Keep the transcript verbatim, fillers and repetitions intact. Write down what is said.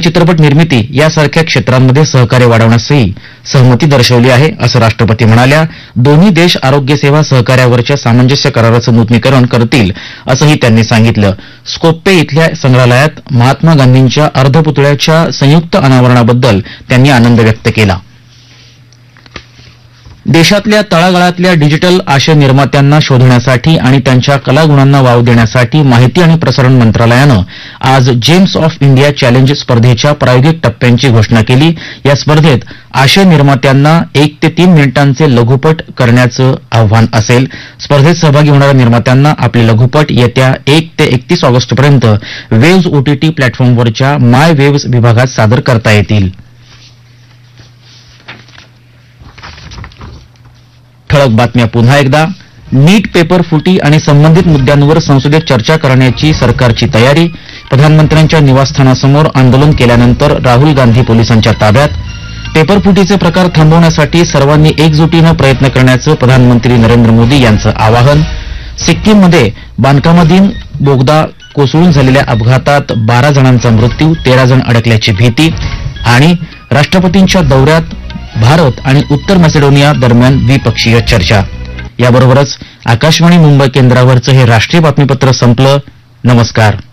चित्रपट निर्मिती यासारख्या क्षेत्रांमध्ये सहकार्य वाढवण्यासही सहमती दर्शवली आहे, असं राष्ट्रपती म्हणाल्या. दोन्ही देश आरोग्य सेवा सहकार्यावरच्या सामंजस्य कराराचं नूतनीकरण करतील, असंही त्यांनी सांगितलं. स्कोप्पे इथल्या संग्रहालयात महात्मा गांधींच्या अर्धपुतळ्याच्या संयुक्त अनावरणाबद्दल त्यांनी आनंद व्यक्त केला. देशातल्या तळागाळातल्या डिजिटल आशय निर्मात्यांना शोधण्यासाठी आणि त्यांच्या कलागुणांना वाव देण्यासाठी माहिती आणि प्रसारण मंत्रालयानं आज जेम्स ऑफ इंडिया चॅलेंज स्पर्धेच्या प्रायोगिक टप्प्यांची घोषणा केली. या स्पर्धेत आशय निर्मात्यांना एक ते तीन मिनिटांचे लघुपट करण्याचं आव्हान असेल. स्पर्धेत सहभागी होणाऱ्या निर्मात्यांना आपले लघुपट येत्या एक ते एकतीस ऑगस्टपर्यंत वेव्ज ओटीटी प्लॅटफॉर्मवरच्या माय वेव्ज विभागात सादर करता येतील. ठळक बातम्या पुन्हा एकदा. नीट पेपर फुटी आणि संबंधित मुद्द्यांवर संसदेत चर्चा करण्याची सरकारची तयारी. प्रधानमंत्र्यांच्या निवासस्थानासमोर आंदोलन केल्यानंतर राहुल गांधी पोलिसांच्या ताब्यात. पेपर फुटीचे प्रकार थांबवण्यासाठी सर्वांनी एकजुटीनं प्रयत्न करण्याचं प्रधानमंत्री नरेंद्र मोदी यांचं आवाहन. सिक्कीममध्ये बांधकामाधीन बोगदा कोसळून झालेल्या अपघातात बारा जणांचा मृत्यू, तेरा जण अडकल्याची भीती. आणि राष्ट्रपतींच्या दौऱ्यात भारत आणि उत्तर मॅसेडोनिया दरम्यान द्विपक्षीय चर्चा. याबरोबरच आकाशवाणी मुंबई केंद्रावरचं हे राष्ट्रीय बातमीपत्र संपलं. नमस्कार.